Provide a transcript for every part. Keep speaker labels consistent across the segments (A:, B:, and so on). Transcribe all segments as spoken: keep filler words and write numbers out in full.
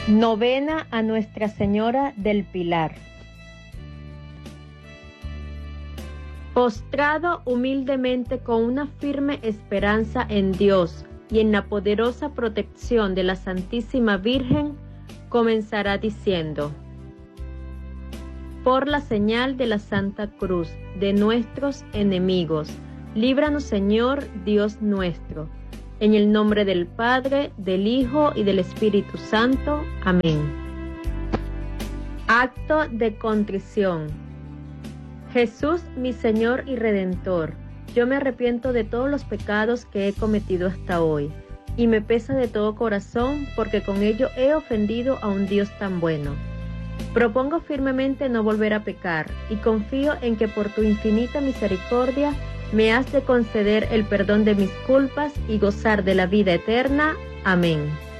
A: Novena a Nuestra Señora del Pilar. Postrado humildemente con una firme esperanza en Dios y en la poderosa protección de la Santísima Virgen, comenzará diciendo: por la señal de la Santa Cruz de nuestros enemigos, líbranos, Señor Dios nuestro. En el nombre del Padre, del Hijo y del Espíritu Santo. Amén. Acto de contrición. Jesús, mi Señor y Redentor, yo me arrepiento de todos los pecados que he cometido hasta hoy, y me pesa de todo corazón, porque con ello he ofendido a un Dios tan bueno. Propongo firmemente no volver a pecar, y confío en que por tu infinita misericordia me has de conceder el perdón de mis culpas y gozar de la vida eterna. Amén.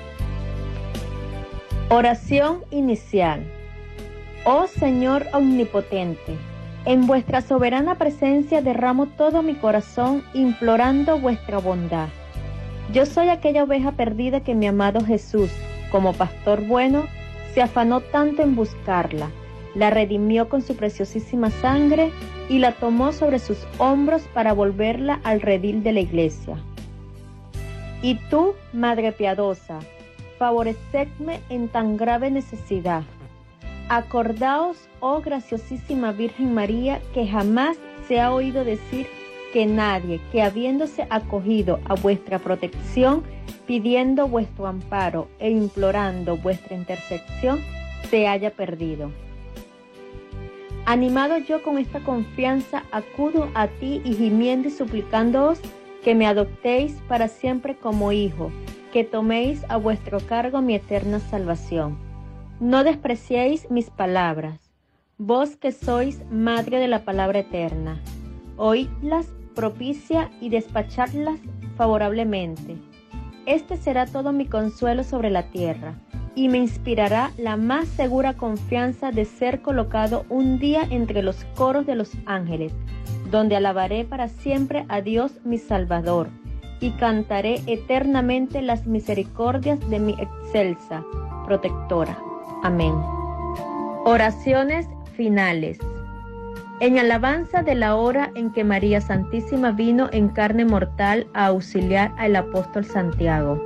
A: Oración inicial. Oh Señor omnipotente, en vuestra soberana presencia derramo todo mi corazón implorando vuestra bondad. Yo soy aquella oveja perdida que mi amado Jesús, como pastor bueno, se afanó tanto en buscarla, la redimió con su preciosísima sangre y la tomó sobre sus hombros para volverla al redil de la iglesia. Y tú, Madre piadosa, favorecedme en tan grave necesidad. Acordaos, oh graciosísima Virgen María, que jamás se ha oído decir que nadie que habiéndose acogido a vuestra protección, pidiendo vuestro amparo e implorando vuestra intercesión, se haya perdido. Animado yo con esta confianza, acudo a ti y gimiendo y suplicándoos que me adoptéis para siempre como hijo, que toméis a vuestro cargo mi eterna salvación. No despreciéis mis palabras, vos que sois madre de la palabra eterna. Oídlas propicia y despachadlas favorablemente. Este será todo mi consuelo sobre la tierra, y me inspirará la más segura confianza de ser colocado un día entre los coros de los ángeles, donde alabaré para siempre a Dios mi Salvador, y cantaré eternamente las misericordias de mi excelsa protectora. Amén. Oraciones finales. En alabanza de la hora en que María Santísima vino en carne mortal a auxiliar al apóstol Santiago.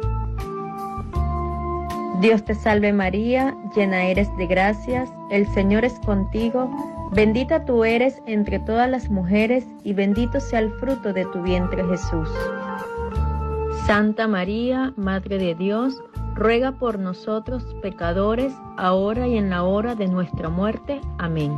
A: Dios te salve María, llena eres de gracias, el Señor es contigo, bendita tú eres entre todas las mujeres y bendito sea el fruto de tu vientre Jesús. Santa María, Madre de Dios, ruega por nosotros pecadores, ahora y en la hora de nuestra muerte. Amén.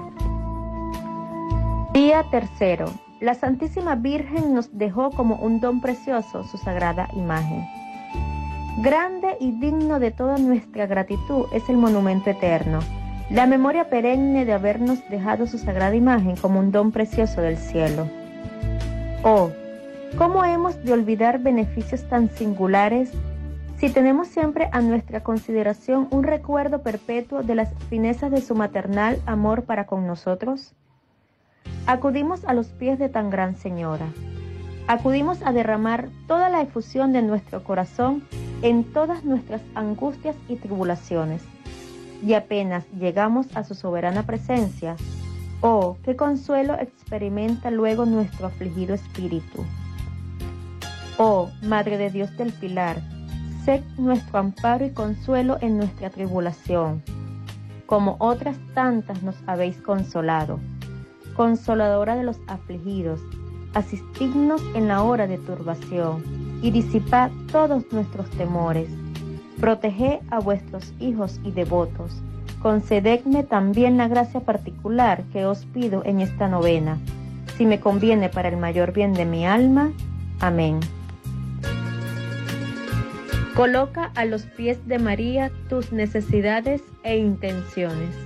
A: Día tercero. La Santísima Virgen nos dejó como un don precioso su sagrada imagen. Grande y digno de toda nuestra gratitud es el monumento eterno, la memoria perenne de habernos dejado su sagrada imagen como un don precioso del cielo. Oh, ¿cómo hemos de olvidar beneficios tan singulares si tenemos siempre a nuestra consideración un recuerdo perpetuo de las finezas de su maternal amor para con nosotros? Acudimos a los pies de tan gran Señora. Acudimos a derramar toda la efusión de nuestro corazón en todas nuestras angustias y tribulaciones. Y apenas llegamos a su soberana presencia, oh, qué consuelo experimenta luego nuestro afligido espíritu. Oh, Madre de Dios del Pilar, sed nuestro amparo y consuelo en nuestra tribulación, como otras tantas nos habéis consolado. Consoladora de los afligidos, asistidnos en la hora de turbación y disipad todos nuestros temores. Proteged a vuestros hijos y devotos. Concededme también la gracia particular que os pido en esta novena, si me conviene para el mayor bien de mi alma. Amén. Coloca a los pies de María tus necesidades e intenciones.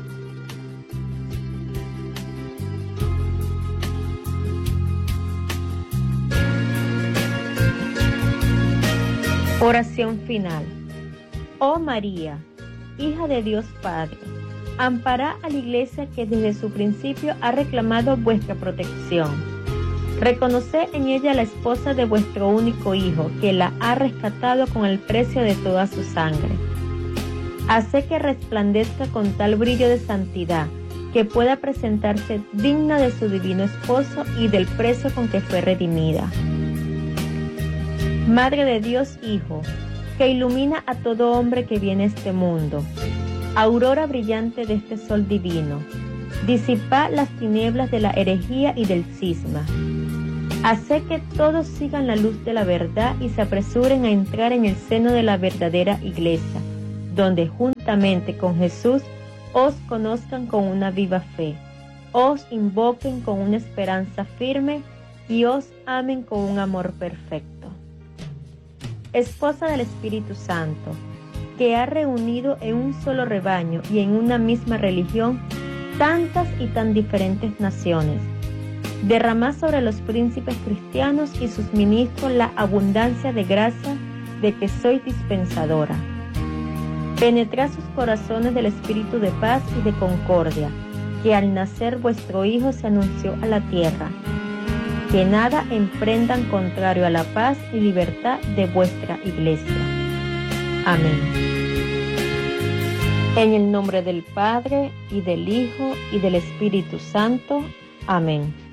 A: Oración final. Oh María, hija de Dios Padre, ampará a la Iglesia que desde su principio ha reclamado vuestra protección. Reconoced en ella la esposa de vuestro único Hijo, que la ha rescatado con el precio de toda su sangre. Hace que resplandezca con tal brillo de santidad, que pueda presentarse digna de su divino esposo y del precio con que fue redimida. Madre de Dios Hijo, que ilumina a todo hombre que viene a este mundo, aurora brillante de este sol divino, disipa las tinieblas de la herejía y del cisma. Hace que todos sigan la luz de la verdad y se apresuren a entrar en el seno de la verdadera iglesia, donde juntamente con Jesús os conozcan con una viva fe, os invoquen con una esperanza firme y os amen con un amor perfecto. Esposa del Espíritu Santo, que ha reunido en un solo rebaño y en una misma religión tantas y tan diferentes naciones, derramad sobre los príncipes cristianos y sus ministros la abundancia de gracia de que sois dispensadora. Penetrad sus corazones del espíritu de paz y de concordia, que al nacer vuestro Hijo se anunció a la tierra. Que nada emprendan contrario a la paz y libertad de vuestra iglesia. Amén. En el nombre del Padre, y del Hijo, y del Espíritu Santo. Amén.